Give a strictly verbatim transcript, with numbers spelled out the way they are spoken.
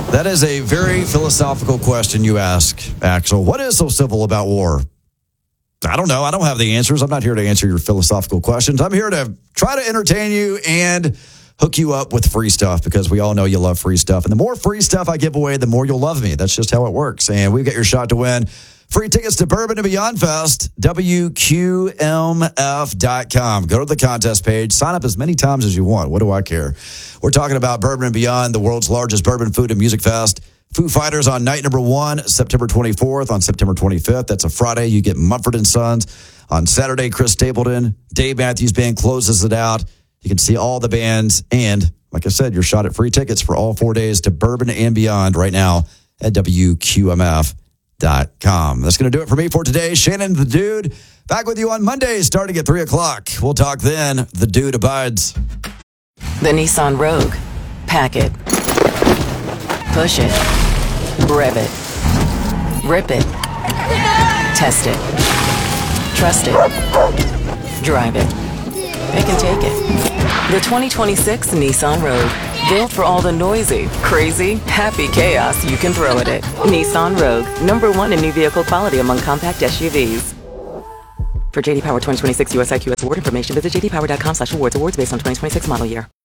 That is a very philosophical question you ask, Axel. What is so simple about war? I don't know. I don't have the answers. I'm not here to answer your philosophical questions. I'm here to try to entertain you and hook you up with free stuff because we all know you love free stuff. And the more free stuff I give away, the more you'll love me. That's just how it works. And we've got your shot to win free tickets to Bourbon and Beyond Fest, W Q M F dot com. Go to the contest page. Sign up as many times as you want. What do I care? We're talking about Bourbon and Beyond, the world's largest bourbon, food, and music fest. Foo Fighters on night number one, September twenty-fourth. On September twenty-fifth, that's a Friday, you get Mumford and Sons. On Saturday, Chris Stapleton. Dave Matthews Band closes it out. You can see all the bands. And, like I said, your shot at free tickets for all four days to Bourbon and Beyond right now at W Q M F dot com. That's going to do it for me for today. Shannon the Dude, back with you on Monday starting at three o'clock. We'll talk then. The Dude abides. The Nissan Rogue. Pack it. Push it. Rev it. Rip it. Test it. Trust it. Drive it. Pick and take it. The twenty twenty-six Nissan Rogue. Built for all the noisy, crazy, happy chaos you can throw at it. Nissan Rogue. Number one in new vehicle quality among compact S U Vs. For J D Power twenty twenty-six U S I Q S award information, visit j d power dot com slash awards. Awards based on twenty twenty-six model year.